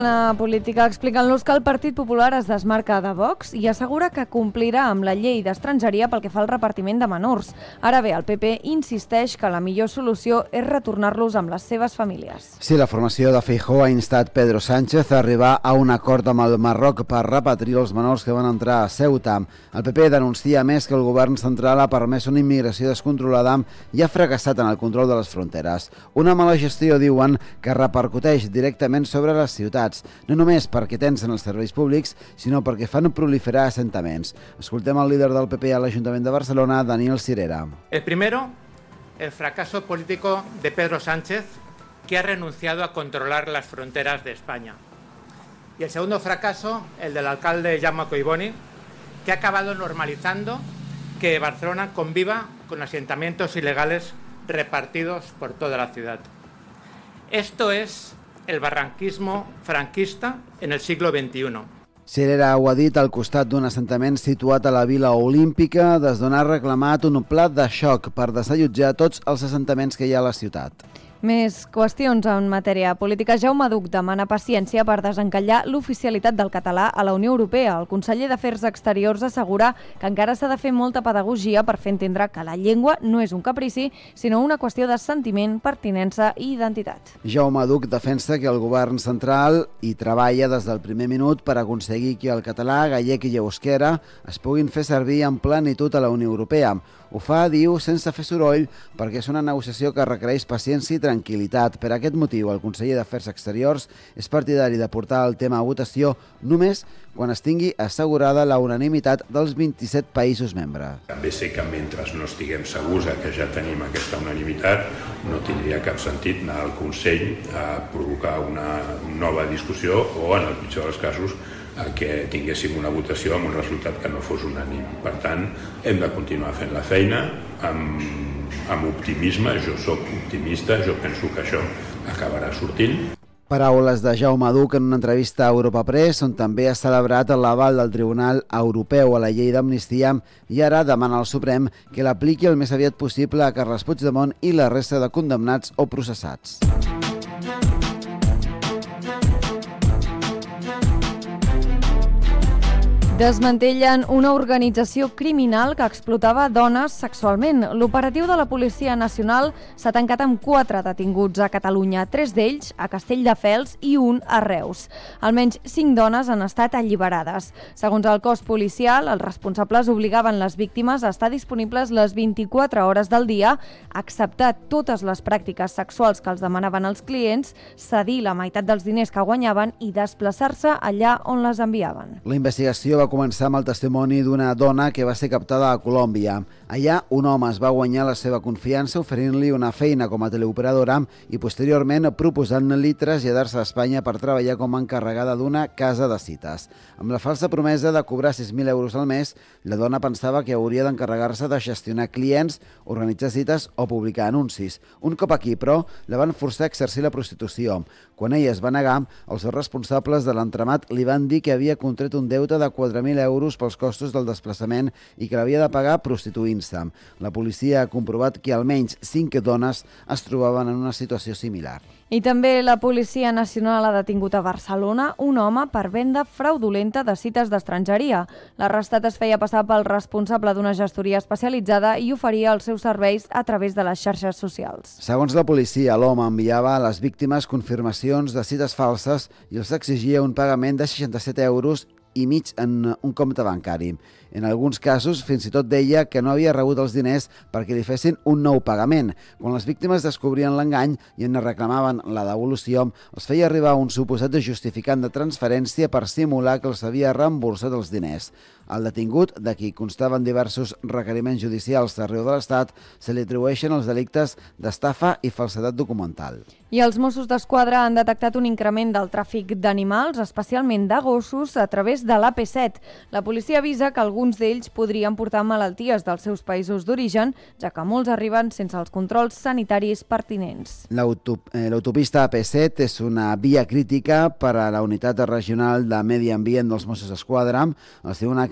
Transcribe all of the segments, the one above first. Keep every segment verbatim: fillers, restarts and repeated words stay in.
La política explicant-los que el Partit Popular es desmarca de Vox i assegura que complirà amb la llei d'estrangeria pel que fa al repartiment de menors. Ara bé, el P P insisteix que la millor solució és retornar-los amb les seves famílies. Sí, la formació de Feijóo ha instat Pedro Sánchez a arribar a un acord amb el Marroc per repatriar els menors que van entrar a Ceuta. El P P denuncia més que el govern central ha permès una immigració descontrolada i ha fracassat en el control de les fronteres. Una mala gestió, diuen, que repercuteix directament sobre les ciutats, no només perquè tensen els serveis públics, sinó perquè fan proliferar assentaments. Escoltem el líder del P P a l'Ajuntament de Barcelona, Daniel Sirera. El primero, el fracaso político de Pedro Sánchez, que ha renunciado a controlar las fronteras de España. Y el segundo fracaso, el del alcalde Jaume Collboni, que ha acabado normalizando que Barcelona conviva con asentamientos ilegales repartidos por toda la ciudad. Esto es el barranquismo franquista en el siglo veintiuno. Sirera ho ha dit al costat d'un assentament situat a la Vila Olímpica, des d'on ha reclamat un pla de xoc per desallotjar tots els assentaments que hi ha a la ciutat. Més qüestions en matèria política. Jaume Duch demana paciència per desencallar l'oficialitat del català a la Unió Europea. El conseller d'Afers Exteriors assegura que encara s'ha de fer molta pedagogia per fer entendre que la llengua no és un caprici, sinó una qüestió de sentiment, pertinença i identitat. Jaume Duch defensa que el govern central hi treballa des del primer minut per aconseguir que el català, gallec i euskera es puguin fer servir en plenitud a la Unió Europea. Ho fa, diu, sense fer soroll, perquè és una negociació que requereix paciència i tranquil·litat. Per aquest motiu, el conseller d'Afers Exteriors és partidari de portar el tema a votació només quan es tingui assegurada la unanimitat dels vint-i-set països membres. També sé que mentre no estiguem segurs que ja tenim aquesta unanimitat, no tindria cap sentit anar al Consell a provocar una nova discussió o, en el pitjor dels casos, que tinguéssim una votació amb un resultat que no fos unànime. Per tant, hem de continuar fent la feina amb, amb optimisme. Jo sóc optimista, jo penso que això acabarà sortint. Paraules de Jaume Duch en una entrevista a Europa Press, on també ha celebrat l'aval del Tribunal Europeu a la llei d'amnistia i ara demana al Suprem que l'apliqui el més aviat possible a Carles Puigdemont i la resta de condemnats o processats. Desmantellen una organització criminal que explotava dones sexualment. L'operatiu de la Policia Nacional s'ha tancat amb quatre detinguts a Catalunya, tres d'ells a Castelldefels i un a Reus. Almenys cinc dones han estat alliberades. Segons el cos policial, els responsables obligaven les víctimes a estar disponibles les vint-i-quatre hores del dia, acceptar totes les pràctiques sexuals que els demanaven els clients, cedir la meitat dels diners que guanyaven i desplaçar-se allà on les enviaven. La investigació va començar amb el testimoni d'una dona que va ser captada a Colòmbia. Allà, un home es va guanyar la seva confiança oferint-li una feina com a teleoperadora i posteriorment proposant-li traslladar-se a Espanya per treballar com a encarregada d'una casa de cites. Amb la falsa promesa de cobrar sis mil euros al mes, la dona pensava que hauria d'encarregar-se de gestionar clients, organitzar cites o publicar anuncis. Un cop aquí, però, la van forçar a exercir la prostitució. Quan ella es va negar, els responsables de l'entramat li van dir que havia contret un deute de quatre mil euros pels costos del desplaçament i que l'havia de pagar prostituint-se. La policia ha comprovat que almenys cinc dones es trobaven en una situació similar. I també la Policia Nacional ha detingut a Barcelona un home per venda fraudulenta de cites d'estrangeria. L'arrestat es feia passar pel responsable d'una gestoria especialitzada i oferia els seus serveis a través de les xarxes socials. Segons la policia, l'home enviava a les víctimes confirmacions de cites falses i els exigia un pagament de seixanta-set euros i mig en un compte bancari. En alguns casos, fins i tot deia que no havia rebut els diners perquè li fessin un nou pagament. Quan les víctimes descobrien l'engany i en reclamaven la devolució, els feia arribar un suposat justificant de transferència per simular que els havia reemborsat els diners. Al detingut, de qui constaven diversos requeriments judicials d'arreu de l'Estat, se li atribueixen els delictes d'estafa i falsedat documental. I els Mossos d'Esquadra han detectat un increment del tràfic d'animals, especialment de gossos, a través de l'A P set. La policia avisa que alguns d'ells podrien portar malalties dels seus països d'origen, ja que molts arriben sense els controls sanitaris pertinents. L'autopista A P set és una via crítica per a la unitat regional de Medi Ambient dels Mossos d'Esquadra. Els té una carretera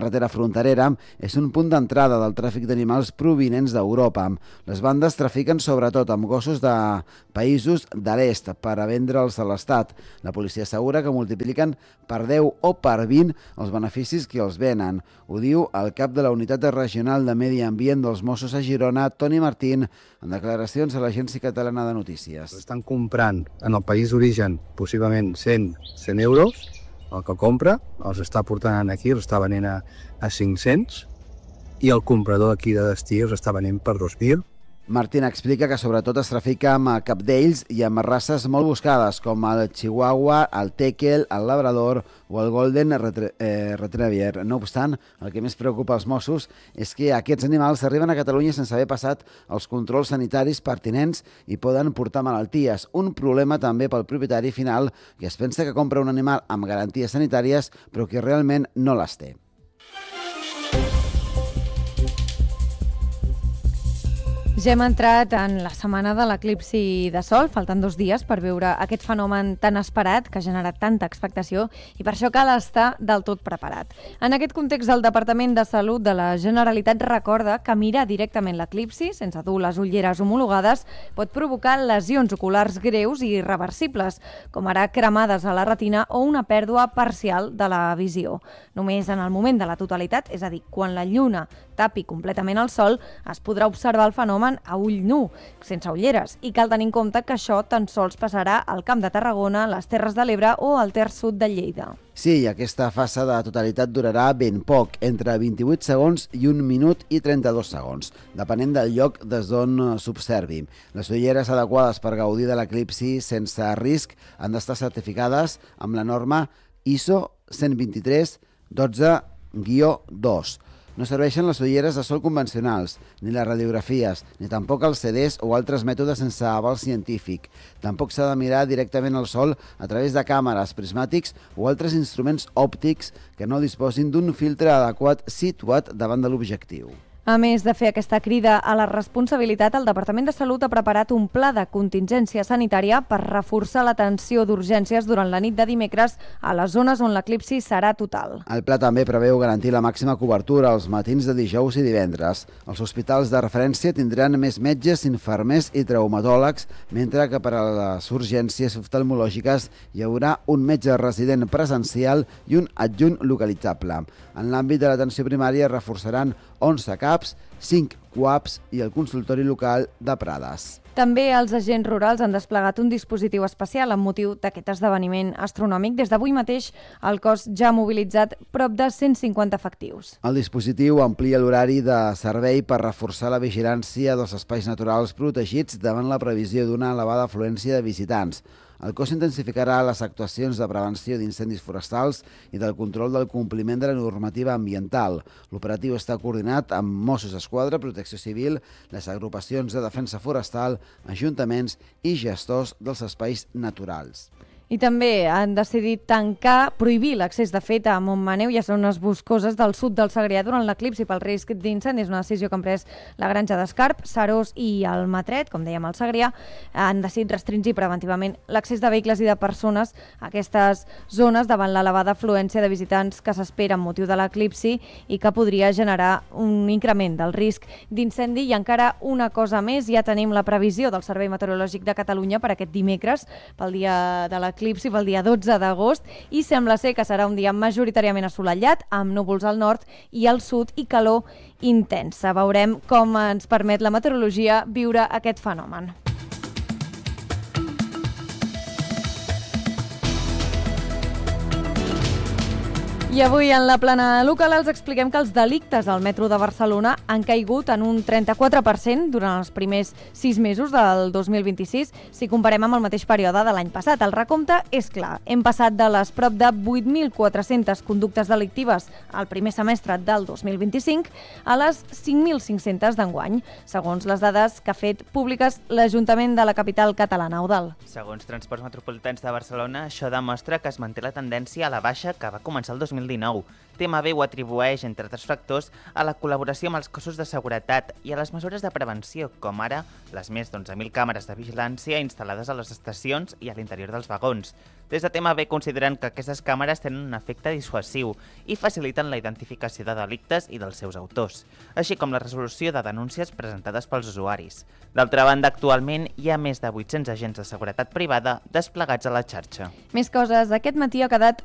carretera fronterera és un punt d'entrada del tràfic d'animals provinents d'Europa. Les bandes trafiquen sobretot amb gossos de països de l'est per a vendre'ls a l'Estat. La policia assegura que multipliquen per deu o per vint els beneficis que els venen. Ho diu el cap de la Unitat Regional de Medi Ambient dels Mossos a Girona, Toni Martín, en declaracions a l'Agència Catalana de Notícies. Estan comprant en el país d'origen possiblement cent euros, el que compra els està portant aquí, els està venent a, a cinc-cents, i el comprador aquí de destí els està venent per dos mil. Martín explica que sobretot es trafica amb capdells i amb races molt buscades, com el Chihuahua, el Tekel, el Labrador o el Golden Retre eh, Retriever. No obstant, el que més preocupa als Mossos és que aquests animals arriben a Catalunya sense haver passat els controls sanitaris pertinents i poden portar malalties. Un problema també pel propietari final, que es pensa que compra un animal amb garanties sanitàries però que realment no les té. Ja hem entrat en la setmana de l'eclipsi de Sol, falten dos dies per veure aquest fenomen tan esperat que ha generat tanta expectació i per això cal estar del tot preparat. En aquest context, el Departament de Salut de la Generalitat recorda que mirar directament l'eclipsi, sense dur les ulleres homologades, pot provocar lesions oculars greus i irreversibles, com ara cremades a la retina o una pèrdua parcial de la visió. Només en el moment de la totalitat, és a dir, quan la lluna tapi completament el sol, es podrà observar el fenomen a ull nu, sense ulleres, i cal tenir en compte que això tan sols passarà al Camp de Tarragona, les Terres de l'Ebre o al Ter Sud de Lleida. Sí, aquesta fase de totalitat durarà ben poc, entre vint-i-vuit segons i un minut i trenta-dos segons, depenent del lloc des d'on s'observi. Les ulleres adequades per gaudir de l'eclipsi sense risc han d'estar certificades amb la norma I S O cent vint-i-tres dotze guió dos. No serveixen les ulleres de sol convencionals, ni les radiografies, ni tampoc els C Ds o altres mètodes sense aval científic. Tampoc s'ha de mirar directament al sol a través de càmeres, prismàtics o altres instruments òptics que no disposin d'un filtre adequat situat davant de l'objectiu. A més de fer aquesta crida a la responsabilitat, el Departament de Salut ha preparat un pla de contingència sanitària per reforçar l'atenció d'urgències durant la nit de dimecres a les zones on l'eclipsi serà total. El pla també preveu garantir la màxima cobertura als matins de dijous i divendres. Els hospitals de referència tindran més metges, infermers i traumatòlegs, mentre que per a les urgències oftalmològiques hi haurà un metge resident presencial i un adjunt localitzable. En l'àmbit de l'atenció primària reforçaran onze CAPs, cinc CUAPs i el consultori local de Prades. També els agents rurals han desplegat un dispositiu especial amb motiu d'aquest esdeveniment astronòmic. Des d'avui mateix el cos ja ha mobilitzat prop de cent cinquanta efectius. El dispositiu amplia l'horari de servei per reforçar la vigilància dels espais naturals protegits davant la previsió d'una elevada afluència de visitants. El cos intensificarà les actuacions de prevenció d'incendis forestals i del control del compliment de la normativa ambiental. L'operatiu està coordinat amb Mossos d'Esquadra, Protecció Civil, les agrupacions de defensa forestal, ajuntaments i gestors dels espais naturals. I també han decidit tancar, prohibir l'accés de fet a Montmaneu i a zones boscoses del sud del Segrià durant l'eclipsi pel risc d'incendi. És una decisió que han pres la Granja d'Escarp, Serós i el Matret, com dèiem al Segrià. Han decidit restringir preventivament l'accés de vehicles i de persones a aquestes zones davant l'elevada afluència de visitants que s'espera amb motiu de l'eclipsi i que podria generar un increment del risc d'incendi. I encara una cosa més, ja tenim la previsió del Servei Meteorològic de Catalunya per aquest dimecres, pel dia de l'eclipsi, pel dia dotze d'agost, i sembla ser que serà un dia majoritàriament assolellat, amb núvols al nord i al sud i calor intensa. Veurem com ens permet la meteorologia viure aquest fenomen. I avui en la plana local els expliquem que els delictes al metro de Barcelona han caigut en un trenta-quatre per cent durant els primers sis mesos del dos mil vint-i-sis si comparem amb el mateix període de l'any passat. El recompte és clar. Hem passat de les prop de vuit mil quatre-centes conductes delictives al primer semestre del dos mil vint-i-cinc a les cinc mil cinc-centes d'enguany, segons les dades que ha fet públiques l'Ajuntament de la capital catalana, Eudald. Segons Transports Metropolitans de Barcelona, això demostra que es manté la tendència a la baixa que va començar el dos mil mil dinou. T M B ho atribueix, entre altres factors, a la col·laboració amb els cossos de seguretat i a les mesures de prevenció, com ara les més d'onze mil càmeres de vigilància instal·lades a les estacions i a l'interior dels vagons. Des de T M B consideren que aquestes càmeres tenen un efecte dissuasiu i faciliten la identificació de delictes i dels seus autors, així com la resolució de denúncies presentades pels usuaris. D'altra banda, actualment hi ha més de vuit-cents agents de seguretat privada desplegats a la xarxa. Més coses. Aquest matí ha quedat